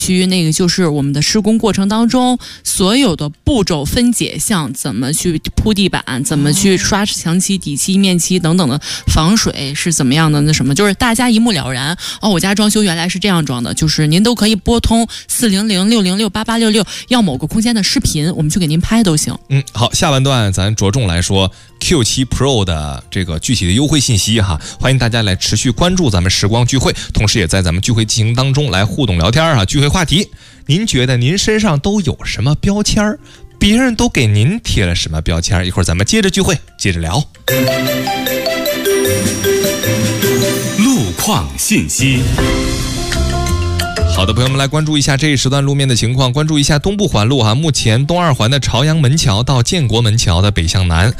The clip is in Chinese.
区那个就是我们的施工过程当中所有的步骤分解项，怎么去铺地板，怎么去刷墙漆、底漆、面漆等等的防水是怎么样的，那什么就是大家一目了然。我家装修原来是这样装的，就是您都可以拨通400-606-8866，要某个空间的视频，我们去给您拍都行。 好，下半段咱着重来说 Q7 Pro 的这个具体的优惠信息哈，欢迎大家来持续关注咱们时光聚会，同时也在咱们聚会进行当中来互动聊天啊。聚会话题，您觉得您身上都有什么标签儿？别人都给您贴了什么标签儿？一会儿咱们接着聚会，接着聊。 路况信息。 好的，朋友们来关注一下这一时段路面的情况，关注一下东部环路目前东二环的朝阳门桥到建国门桥的北向南，